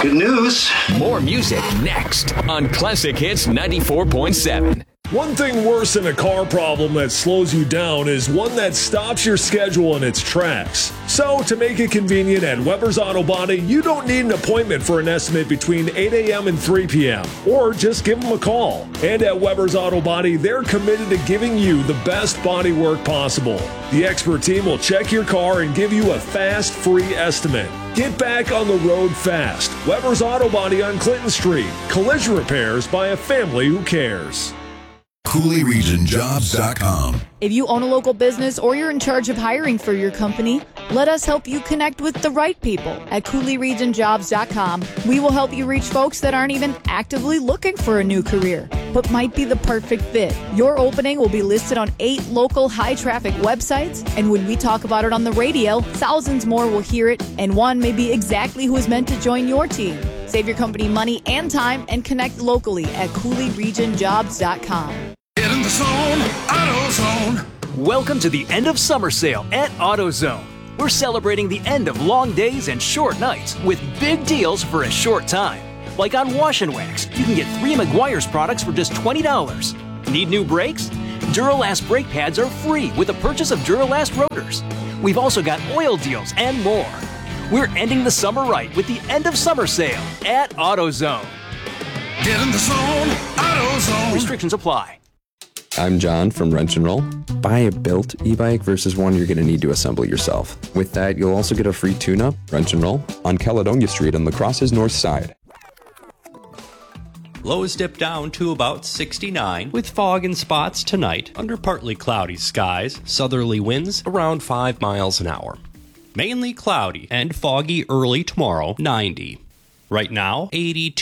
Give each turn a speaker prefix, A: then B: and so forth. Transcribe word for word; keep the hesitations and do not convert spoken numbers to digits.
A: Good news.
B: More music next on Classic Hits ninety-four point seven.
C: One thing worse than a car problem that slows you down is one that stops your schedule in its tracks. So, to make it convenient at Weber's Auto Body, you don't need an appointment for an estimate between eight a.m. and three p.m. Or just give them a call. And at Weber's Auto Body, they're committed to giving you the best body work possible. The expert team will check your car and give you a fast, free estimate. Get back on the road fast. Weber's Auto Body on Clinton Street. Collision repairs by a family who cares.
D: Cooley Region Jobs dot com.
E: If you own a local business or you're in charge of hiring for your company, let us help you connect with the right people at Cooley Region Jobs dot com. We will help you reach folks that aren't even actively looking for a new career, but might be the perfect fit. Your opening will be listed on eight local high-traffic websites, and when we talk about it on the radio, thousands more will hear it, and one may be exactly who is meant to join your team. Save your company money and time and connect locally at Cooley Region Jobs dot com.
F: Get in the zone, AutoZone.
G: Welcome to the end of summer sale at AutoZone. We're celebrating the end of long days and short nights with big deals for a short time. Like on Wash and Wax, you can get three Meguiar's products for just twenty dollars. Need new brakes? Duralast brake pads are free with the purchase of Duralast rotors. We've also got oil deals and more. We're ending the summer right with the end of summer sale at AutoZone.
F: Get in the zone, AutoZone.
G: Restrictions apply.
H: I'm John from Wrench and Roll. Buy a built e-bike versus one you're going to need to assemble yourself. With that, you'll also get a free tune-up, Wrench and Roll, on Caledonia Street on La Crosse's north side.
I: Lows dip down to about sixty-nine, with fog and spots tonight under partly cloudy skies, southerly winds around five miles an hour. Mainly cloudy and foggy early tomorrow, ninety. Right now, eighty-two.